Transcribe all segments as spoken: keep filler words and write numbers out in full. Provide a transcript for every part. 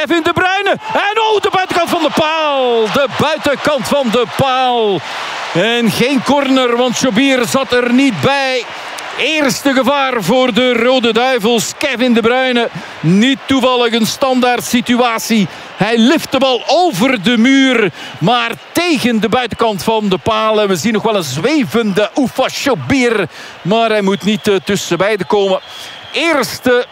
Kevin De Bruyne. En oh, de buitenkant van de paal. De buitenkant van de paal. En geen corner, want Chobir zat er niet bij. Eerste gevaar voor de Rode Duivels. Kevin De Bruyne. Niet toevallig een standaard situatie. Hij lift de bal over de muur. Maar tegen de buitenkant van de paal. En we zien nog wel een zwevende Oufa Chobir. Maar hij moet niet uh, tussen beiden komen. Eerste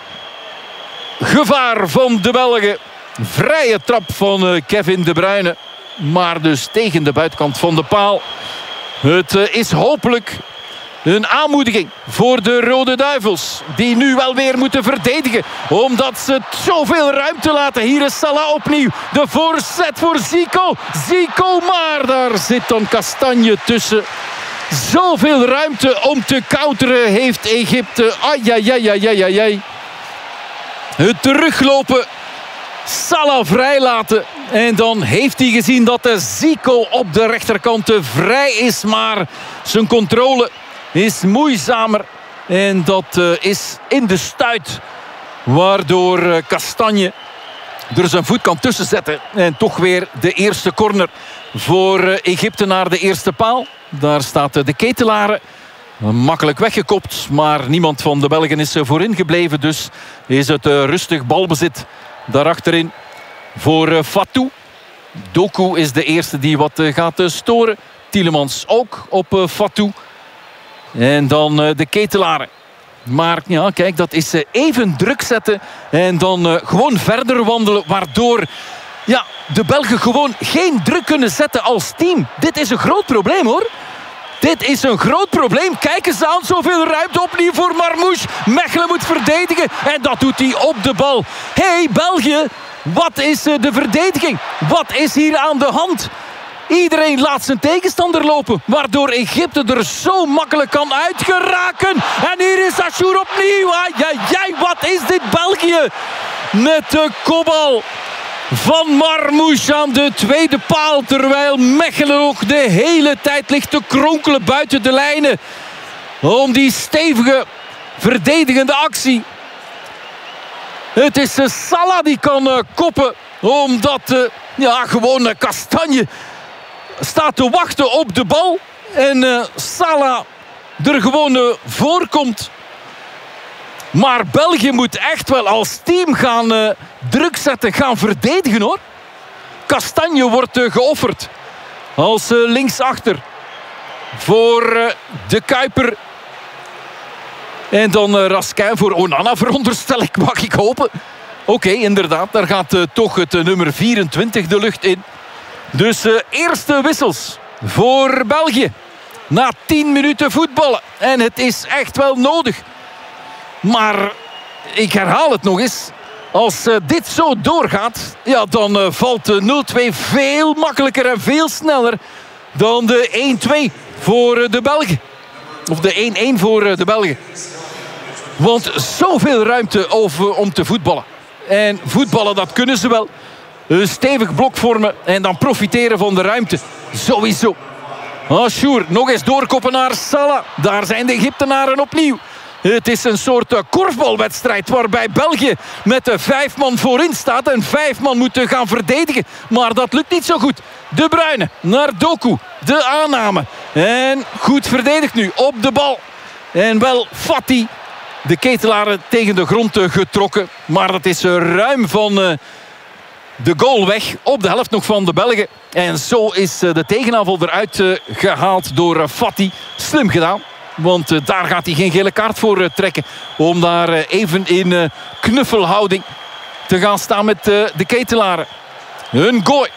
gevaar van de Belgen. Vrije trap van uh, Kevin De Bruyne. Maar dus tegen de buitenkant van de paal. Het uh, is hopelijk een aanmoediging voor de Rode Duivels. Die nu wel weer moeten verdedigen. Omdat ze zoveel ruimte laten. Hier is Salah opnieuw. De voorzet voor Zico. Zico, maar daar zit dan Kastanje tussen. Zoveel ruimte om te counteren heeft Egypte. Ai, ai, ai, ai, ai, ai. Het teruglopen. Salah vrijlaten. En dan heeft hij gezien dat de Zico op de rechterkant te vrij is. Maar zijn controle is moeizamer. En dat uh, is in de stuit. Waardoor uh, Kastanje er zijn voet kan tussen zetten. En toch weer de eerste corner voor uh, Egypte naar de eerste paal. Daar staat uh, de Ketelare. Makkelijk weggekopt. Maar niemand van de Belgen is uh, voorin gebleven. Dus is het uh, rustig balbezit daarachterin voor uh, Fatou. Doku is de eerste die wat uh, gaat uh, storen. Tielemans ook op uh, Fatou. En dan uh, de Ketelare. Maar ja, kijk, dat is uh, even druk zetten. En dan uh, gewoon verder wandelen. Waardoor ja, de Belgen gewoon geen druk kunnen zetten als team. Dit is een groot probleem, hoor. Dit is een groot probleem. Kijk eens aan, zoveel ruimte opnieuw voor Marmouche. Mechelen moet verdedigen. En dat doet hij op de bal. Hé, hey, België. Wat is uh, de verdediging? Wat is hier aan de hand? Iedereen laat zijn tegenstander lopen. Waardoor Egypte er zo makkelijk kan uitgeraken. En hier is Achour opnieuw. Ai, ai, ai, wat is dit België? Met de kopbal van Marmouche aan de tweede paal. Terwijl Mechelen ook de hele tijd ligt te kronkelen buiten de lijnen. Om die stevige verdedigende actie. Het is Salah die kan uh, koppen. Omdat uh, ja, gewoon uh, Kastanje staat te wachten op de bal. En uh, Salah er gewoon uh, voorkomt. Maar België moet echt wel als team gaan uh, druk zetten, gaan verdedigen, hoor. Kastanje wordt uh, geofferd als uh, linksachter voor uh, de Kuiper. En dan uh, Raskin voor Onana, veronderstel ik, mag ik hopen. Oké, okay, inderdaad, daar gaat uh, toch het uh, nummer vierentwintig de lucht in. Dus uh, eerste wissels voor België. Na tien minuten voetballen. En het is echt wel nodig. Maar ik herhaal het nog eens. Als uh, dit zo doorgaat, ja, dan uh, valt de nul twee veel makkelijker en veel sneller dan de één twee voor uh, de Belgen. Of de één één voor uh, de Belgen. Want zoveel ruimte over, om te voetballen. En voetballen, dat kunnen ze wel. Een stevig blok vormen en dan profiteren van de ruimte. Sowieso. Achour, nog eens doorkoppen naar Salah. Daar zijn de Egyptenaren opnieuw. Het is een soort uh, korfbalwedstrijd waarbij België met de vijf man voorin staat en vijf man moeten gaan verdedigen. Maar dat lukt niet zo goed. De Bruyne naar Doku. De aanname. En goed verdedigd nu op de bal. En wel Fati. De Ketelaren tegen de grond uh, getrokken. Maar dat is uh, ruim van uh, de goal weg. Op de helft nog van de Belgen. En zo is uh, de tegenaanval eruit uh, gehaald door uh, Fati. Slim gedaan. Want uh, daar gaat hij geen gele kaart voor uh, trekken. Om daar uh, even in uh, knuffelhouding te gaan staan met uh, de Ketelaren. Een gooi.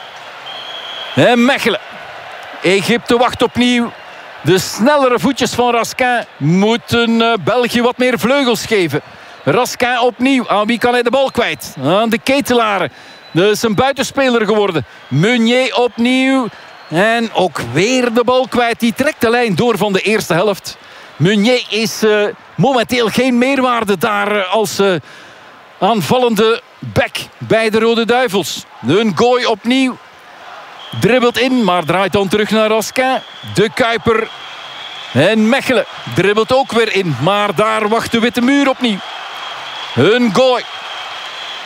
En Mechelen. Egypte wacht opnieuw. De snellere voetjes van Raskin moeten uh, België wat meer vleugels geven. Raskin opnieuw. Aan wie kan hij de bal kwijt? Aan de Ketelaren. Dat is een buitenspeler geworden. Meunier opnieuw. En ook weer de bal kwijt. Die trekt de lijn door van de eerste helft. Meunier is uh, momenteel geen meerwaarde daar uh, als uh, aanvallende back bij de Rode Duivels. Een gooi opnieuw. Dribbelt in, maar draait dan terug naar Raskin. De Kuiper. En Mechelen dribbelt ook weer in. Maar daar wacht de witte muur opnieuw. Een gooi.